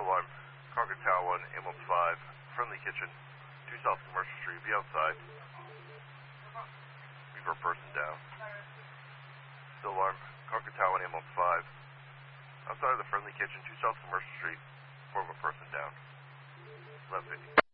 alarm. Concord Tower 1, ambulance 5, friendly kitchen, 2 South Commercial Street, be outside. Be for a person down. Still alarm. Concord Tower 1, ambulance 5, outside of the friendly kitchen, 2 South Commercial Street, for a person down. 1150.